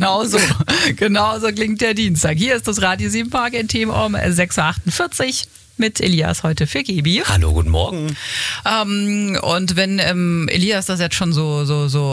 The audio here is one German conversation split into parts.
Genau so klingt der Dienstag. Hier ist das Radio 7 Morgen-Team um 6.48 Uhr. Mit Elias heute für Gebi. Hallo, guten Morgen. Und wenn Elias das jetzt schon so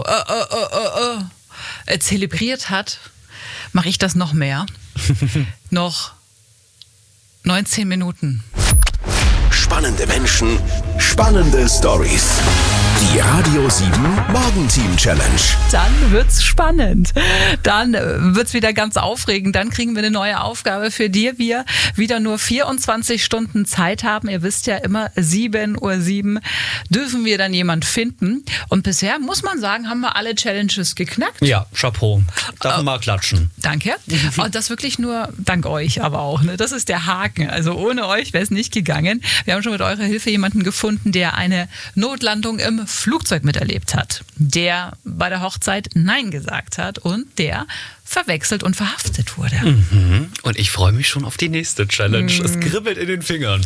zelebriert hat, mache ich das noch mehr. Noch 19 Minuten. Spannende Menschen, spannende Stories. Die Radio 7 Morgenteam Challenge. Dann wird's spannend. Dann wird's wieder ganz aufregend. Dann kriegen wir eine neue Aufgabe, für die wir wieder nur 24 Stunden Zeit haben. Ihr wisst ja immer, 7:07 Uhr dürfen wir dann jemand finden. Und bisher, muss man sagen, haben wir alle Challenges geknackt. Ja, Chapeau. Darf man mal klatschen. Danke. Und das wirklich nur dank euch aber auch. Ne? Das ist der Haken. Also ohne euch wäre es nicht gegangen. Wir haben schon mit eurer Hilfe jemanden gefunden, der eine Notlandung im Flugzeug miterlebt hat, der bei der Hochzeit Nein gesagt hat und der verwechselt und verhaftet wurde. Und ich freue mich schon auf die nächste Challenge. Es kribbelt in den Fingern.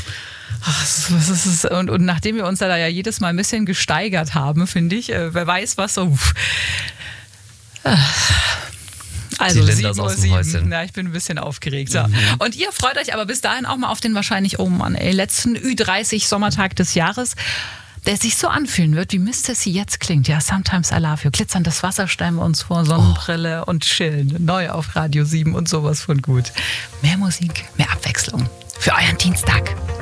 Und nachdem wir uns da ja jedes Mal ein bisschen gesteigert haben, finde ich, wer weiß was so... Also 7:07 Uhr. Ja, ich bin ein bisschen aufgeregt. So. Und ihr freut euch aber bis dahin auch mal auf den wahrscheinlich, letzten Ü30-Sommertag des Jahres, der sich so anfühlen wird, wie Mr. C jetzt klingt. Ja, Sometimes I Love You. Glitzerndes Wasser stellen wir uns vor, Sonnenbrille und chillen. Neu auf Radio 7 und sowas von gut. Mehr Musik, mehr Abwechslung für euren Dienstag.